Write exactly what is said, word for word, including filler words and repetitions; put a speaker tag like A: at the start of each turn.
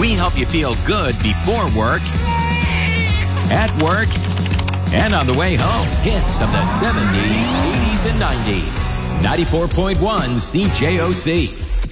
A: We help you feel good before work, at work, and on the way home. Hits of the seventies, eighties, and nineties. ninety-four point one C J O C.